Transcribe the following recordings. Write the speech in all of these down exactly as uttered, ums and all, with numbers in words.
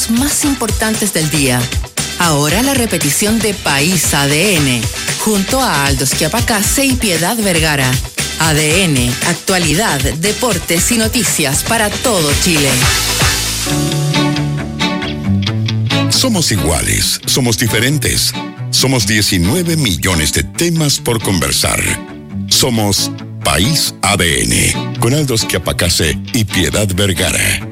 más importantes del día. Ahora la repetición de País A D N, junto a Aldo Schiapacase y Piedad Vergara. A D N, actualidad, deportes y noticias para todo Chile. Somos iguales, somos diferentes. Somos diecinueve millones de temas por conversar. Somos País A D N, con Aldo Schiapacase y Piedad Vergara.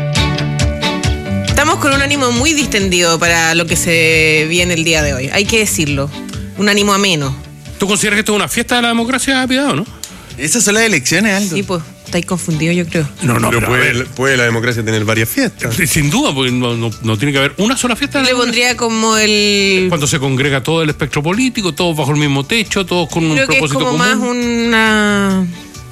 Estamos con un ánimo muy distendido para lo que se viene el día de hoy, hay que decirlo. Un ánimo ameno. ¿Tú consideras que esto es una fiesta de la democracia, Piedad, o no? Esas son las elecciones, Aldo. Sí, pues, estáis confundidos, yo creo. No, no, pero, pero puede, puede la democracia tener varias fiestas. Sin duda, porque no, no, no tiene que haber una sola fiesta. Yo le pondría como el... Cuando se congrega todo el espectro político, todos bajo el mismo techo, todos con un creo que propósito es como común. más una...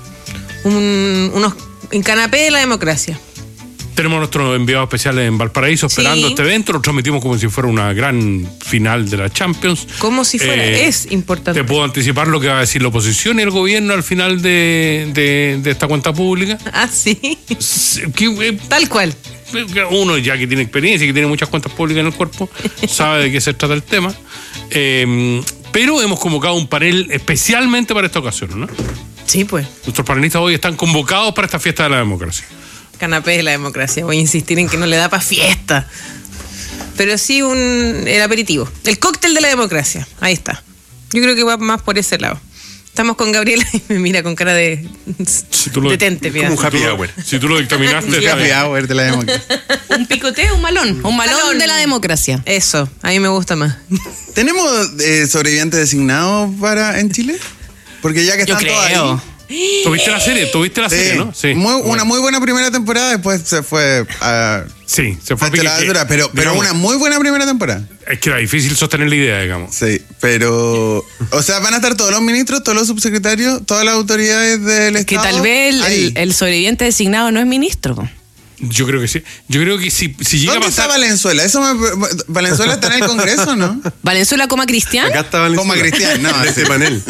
Un, unos... En canapé de la democracia. Tenemos nuestros enviados especiales en Valparaíso esperando Sí. este evento. Lo transmitimos como si fuera una gran final de la Champions. Como si fuera, Eh, es importante. Te puedo anticipar lo que va a decir la oposición y el gobierno al final de, de, de esta cuenta pública. Ah, sí. Que, eh, Tal cual. Uno ya que tiene experiencia y que tiene muchas cuentas públicas en el cuerpo sabe de qué se trata el tema. Eh, pero hemos convocado un panel especialmente para esta ocasión, ¿no? Sí, pues. Nuestros panelistas hoy están convocados para esta fiesta de la democracia. Canapé de la democracia. Voy a insistir en que no le da para fiesta. Pero sí un el aperitivo. El cóctel de la democracia. Ahí está. Yo creo que va más por ese lado. Estamos con Gabriela y me mira con cara de... Si tú lo, Detente, Piedad. Como un happy si tú lo- hour. Si tú lo dictaminaste... Sí, happy hour de la democracia. Un picoteo, un malón. Un malón, malón. de la democracia. Eso, a mí me gusta más. ¿Tenemos eh, sobrevivientes designados para en Chile? Porque ya que Yo están todos creo. ahí. ¿Tuviste la serie? ¿Tuviste la Sí, serie, no? Sí. muy- Bueno. una muy buena primera temporada, después se fue a... Sí, se fue a Hasta la pique. altura, pero, pero Digamos, una muy buena primera temporada. Es que era difícil sostener la idea, digamos. Sí, pero... O sea, van a estar todos los ministros, todos los subsecretarios, todas las autoridades del Que Estado. tal vez el, ahí. el- el sobreviviente designado no es ministro. po. Yo creo que sí. Yo creo que si, si llega a ¿Dónde está pasar... Valenzuela? Eso me- Valenzuela está en el Congreso, ¿no? ¿Valenzuela coma Cristian? Acá está Valenzuela. Como a Cristian, no, De ese sí. panel.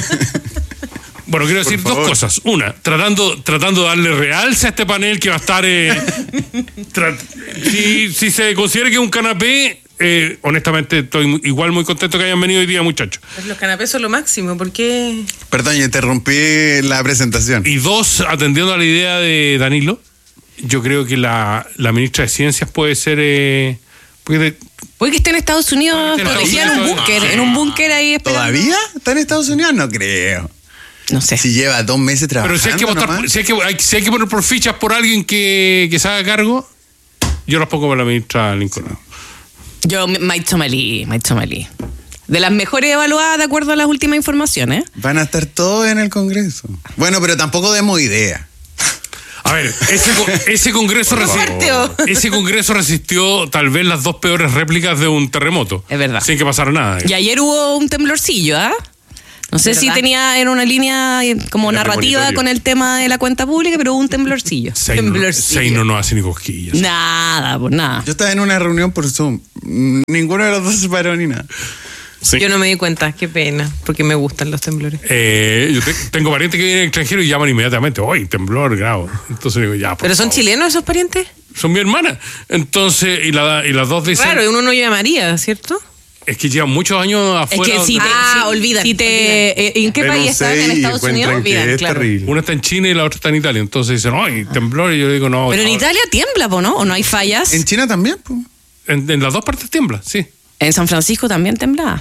Bueno, quiero decir Por dos favor. cosas. Una, tratando, tratando de darle realce a este panel que va a estar... eh, tra- si, si se considera que es un canapé, eh, honestamente estoy muy- igual muy contento que hayan venido hoy día, muchachos. Pues los canapés son lo máximo, ¿por qué? Perdón, yo interrumpí la presentación. Y dos, atendiendo a la idea de Danilo, yo creo que la, la ministra de Ciencias puede ser... Eh, puede, Puede que esté en Estados Unidos Puede que esté en protegida en Estados un Unidos. búnker, Ah. en un búnker ahí esperando. ¿Todavía está en Estados Unidos? No creo. No sé. Si lleva dos meses trabajando. pero si hay, que votar, nomás. si, hay que, hay- si hay que poner por fichas por alguien que, que se haga cargo, yo las pongo para la ministra Lincoln. Yo, Mike Somalí, Mike Somalí. De las mejores evaluadas de acuerdo a las últimas informaciones. Van a estar todos en el Congreso. Bueno, pero tampoco demos idea. A ver, ese, co- ese, congreso Fuerte, resistió, ese congreso resistió tal vez las dos peores réplicas de un terremoto. Es verdad. Sin que pasara nada. Y ayer hubo un temblorcillo, ¿ah? No sé ¿Verdad? si tenía en una línea eh, como Era narrativa premonitorio. con el tema de la cuenta pública, pero hubo un temblorcillo. Seis no, temblorcillo. seis no nos hace ni cosquillas. Nada, pues nada. Yo estaba en una reunión por Zoom. Mm, Ninguno de los dos se paró ni nada. Sí. Yo no me di cuenta, qué pena, porque me gustan los temblores. Eh, yo te- tengo parientes que vienen del extranjero y llaman inmediatamente, ¡oye, temblor, grado! Entonces digo, ya, por ¿Pero son favor. chilenos esos parientes? Son mi hermana. Entonces, y, la, y las dos dicen, Claro, uno no llamaría, ¿cierto? es que llevan muchos años Es afuera. que si te, Ah, si- olvidan, si te- eh, ¿en qué Ven un país estás? seis ¿En y Estados Unidos? encuentran que Olvidan, es claro. terrible. Una está en China y la otra está en Italia. Entonces dicen, ¡ay, temblor! Y yo digo, no. Pero en no. Italia tiembla, po, ¿no? ¿O no hay fallas? En China también, pues. En, en las dos partes tiembla, sí. En San Francisco también temblaba.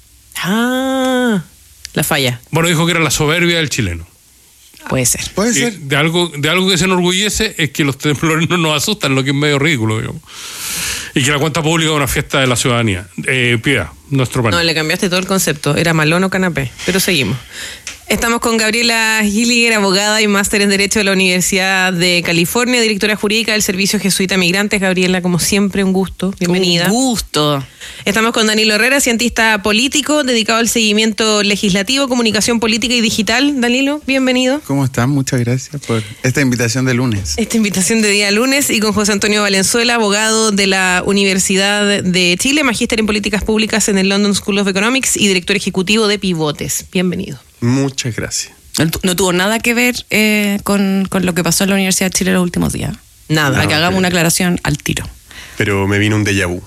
Ah, la falla. Bueno, dijo que era la soberbia del chileno. Puede ser. Puede Que ser. de algo, de algo que se enorgullece es que los temblores no nos asustan, lo que es medio ridículo, digamos. Y que la cuenta pública es una fiesta de la ciudadanía. Eh, Piedad, nuestro panel. No, le cambiaste todo el concepto. Era malón o canapé. Pero seguimos. Estamos con Gabriela Gilliger, abogada y máster en Derecho de la Universidad de California, directora jurídica del Servicio Jesuita Migrantes. Gabriela, como siempre, un gusto. Bienvenida. Un gusto. Estamos con Danilo Herrera, cientista político, dedicado al seguimiento legislativo, comunicación política y digital. Danilo, bienvenido. ¿Cómo están? Muchas gracias por esta invitación de lunes. Esta invitación de día lunes y con José Antonio Valenzuela, abogado de la Universidad de Chile, magíster en políticas públicas en el London School of Economics y director ejecutivo de Pivotes. Bienvenido. Muchas gracias. No, tu- no tuvo nada que ver eh, con, con lo que pasó en la Universidad de Chile los últimos días. Nada. Para que No, hagamos ok. una aclaración al tiro. pero me vino un déjà vu.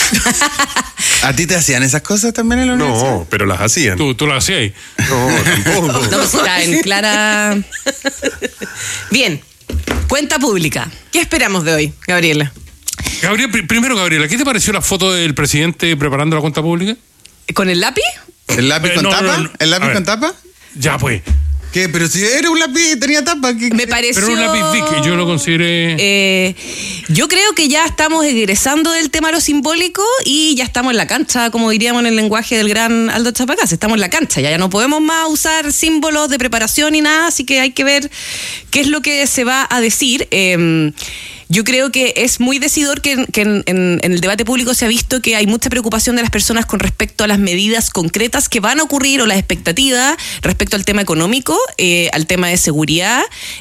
¿A ti te hacían esas cosas también en la universidad? No, pero las hacían. ¿Tú, tú lo hacías ahí? No, tampoco. No, pues está en clara Bien, cuenta pública. ¿qué esperamos de hoy, Gabriela? Gabriel, pri- primero, Gabriela, ¿qué te pareció la foto del presidente preparando la cuenta pública? ¿Con el lápiz? ¿El lápiz Eh, con no, no, tapa? no. ¿El lápiz A ver. con tapa? Ya, pues. ¿Qué? Pero si era un lápiz y tenía tapa. ¿qué? Me pareció... Pero un lápiz Bic, yo lo consideré... Eh, yo creo que ya estamos egresando del tema de lo simbólico y ya estamos en la cancha, como diríamos en el lenguaje del gran Aldo Chapacás. Estamos en la cancha, ya, ya no podemos más usar símbolos de preparación ni nada, así que hay que ver qué es lo que se va a decir. Eh, Yo creo que es muy decidor que, que en, en, en el debate público se ha visto que hay mucha preocupación de las personas con respecto a las medidas concretas que van a ocurrir o las expectativas respecto al tema económico, eh, al tema de seguridad.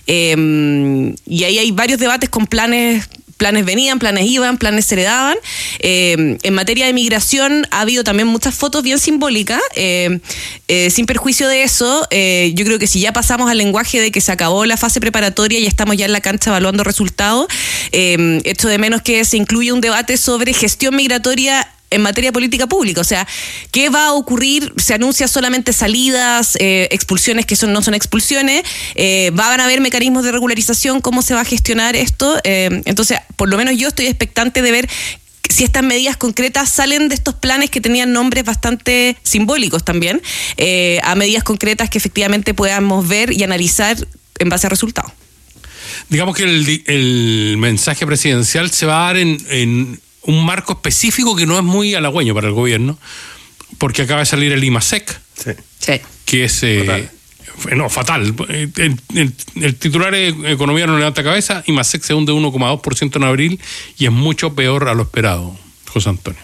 Eh, y ahí hay varios debates con planes... Planes venían, planes iban, planes se heredaban. Eh, en materia de migración ha habido también muchas fotos bien simbólicas. Eh, eh, sin perjuicio de eso, eh, yo creo que si ya pasamos al lenguaje de que se acabó la fase preparatoria y estamos ya en la cancha evaluando resultados, eh, esto de menos que se incluya un debate sobre gestión migratoria en materia de política pública. O sea, ¿qué va a ocurrir? ¿Se anuncia solamente salidas, eh, expulsiones que son, no son expulsiones? Eh, ¿Van a haber mecanismos de regularización? ¿Cómo se va a gestionar esto? Eh, entonces, por lo menos yo estoy expectante de ver si estas medidas concretas salen de estos planes que tenían nombres bastante simbólicos también, eh, a medidas concretas que efectivamente podamos ver y analizar en base a resultados. Digamos que el, el mensaje presidencial se va a dar en... en un marco específico que no es muy halagüeño para el gobierno, porque acaba de salir el IMASEC, Sí. Sí. que es... Eh, no, fatal. El, el, el titular es Economía no levanta cabeza, IMASEC se hunde uno coma dos por ciento en abril y es mucho peor a lo esperado, José Antonio.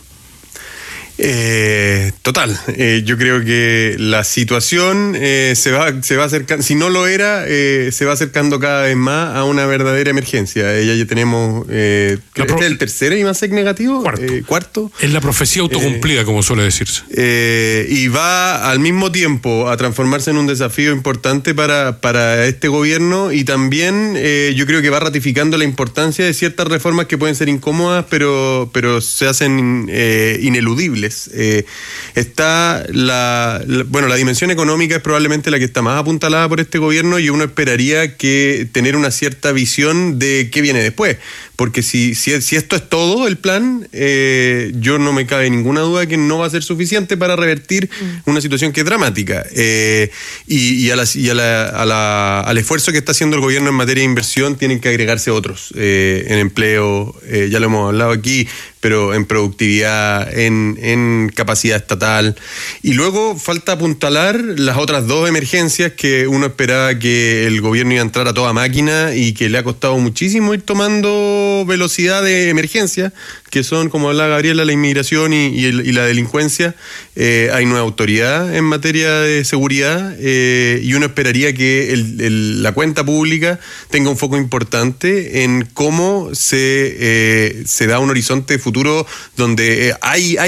Eh, total, eh, yo creo que la situación eh, se va se va acercando, si no lo era, eh, se va acercando cada vez más a una verdadera emergencia. Eh, ya, ya tenemos, eh, creo que pro- este es el tercer IMASEC negativo, Cuarto. eh, cuarto. Es la profecía autocumplida, como suele decirse. Eh, y va al mismo tiempo a transformarse en un desafío importante para, para este gobierno y también eh, yo creo que va ratificando la importancia de ciertas reformas que pueden ser incómodas, pero, pero se hacen eh, ineludibles. Eh, está la, la, bueno, la dimensión económica es probablemente la que está más apuntalada por este gobierno y uno esperaría que tener una cierta visión de qué viene después. Porque si, si, si esto es todo el plan, eh, yo no me cabe ninguna duda que no va a ser suficiente para revertir mm. una situación que es dramática. Eh, y y, a la, y a la, a la, al esfuerzo que está haciendo el gobierno en materia de inversión tienen que agregarse otros. Eh, en empleo, eh, ya lo hemos hablado aquí, pero en productividad, en, en capacidad estatal. Y luego falta apuntalar las otras dos emergencias que uno esperaba que el gobierno iba a entrar a toda máquina y que le ha costado muchísimo ir tomando velocidad de emergencia, que son, como hablaba Gabriela, la inmigración y, y, el, y la delincuencia. Eh, hay nueva autoridad en materia de seguridad eh, y uno esperaría que el, el, la cuenta pública tenga un foco importante en cómo se, eh, se da un horizonte futuro donde eh, hay, hay